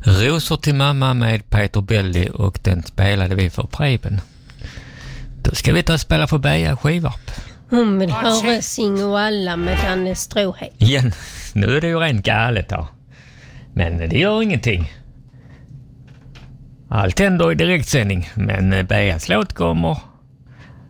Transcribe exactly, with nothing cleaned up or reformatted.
Rosor till mamma med Peter Belli, och den spelade vi för Preben. Då ska vi ta och spela för Beja Skivarp. Hon vill höra Sing och alla med Danne Stråhed. Igen, nu är det ju rent galet här. Men det gör ingenting. Allt händer i direktsändning, men Bejas låt kommer